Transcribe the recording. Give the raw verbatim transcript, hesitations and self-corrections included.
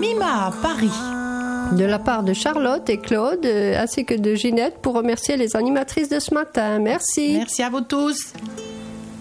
Mima à Paris. De la part de Charlotte et Claude, ainsi que de Ginette, pour remercier les animatrices de ce matin. Merci. Merci à vous tous.